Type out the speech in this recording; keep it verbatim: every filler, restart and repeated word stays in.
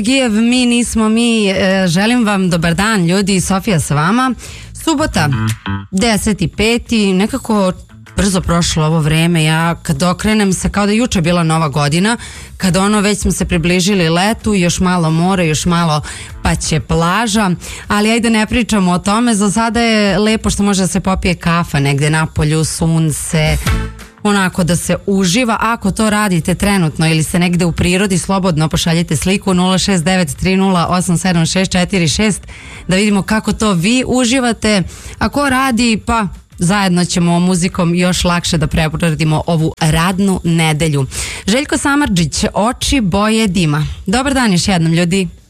Gijev, mi nismo mi, e, želim vam dobar dan ljudi, Sofija sa vama. Subota, deseti peti nekako brzo prošlo ovo vreme. Ja kad okrenem se kao da juče bila nova godina, kad ono već smo se približili letu, još malo more, još malo pa će plaža, ali ajde ne pričamo o tome. Za sada je lepo što može da se popije kafa negde napolju, sunce, onako da se uživa. Ako to radite trenutno ili ste negde u prirodi, slobodno pošaljite sliku nula šest devet tri nula osam sedam šest četiri šest da vidimo kako to vi uživate. Ako radi, pa zajedno ćemo muzikom još lakše da prebrodimo ovu radnu nedelju. Željko Samardžić, Oči boje dima. Dobar dan još jednom ljudi.